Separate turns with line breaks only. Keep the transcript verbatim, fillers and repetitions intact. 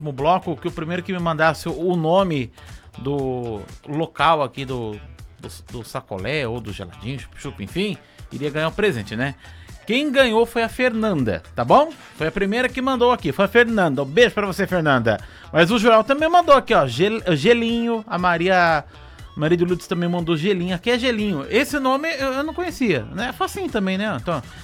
próximo bloco que o primeiro que me mandasse o nome do local aqui do, do, do sacolé ou do geladinho, chupa, enfim, iria ganhar um presente, né? Quem ganhou foi a Fernanda, tá bom? Foi a primeira que mandou aqui, foi a Fernanda. Um beijo pra você, Fernanda. Mas o Joel também mandou aqui, ó, gel, gelinho. A Maria, Maria de Lourdes também mandou gelinho. Aqui é gelinho. Esse nome eu, eu não conhecia, né? É facinho também, né? Então,